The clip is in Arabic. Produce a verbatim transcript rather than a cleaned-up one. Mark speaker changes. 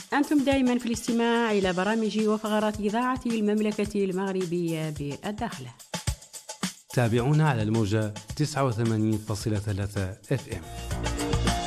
Speaker 1: أنتم دائما في الاستماع إلى برامج وفقرات إذاعة المملكة المغربية بالداخلة.
Speaker 2: تابعونا على الموجة تسعة وثمانين فاصلة ثلاثة اف ام.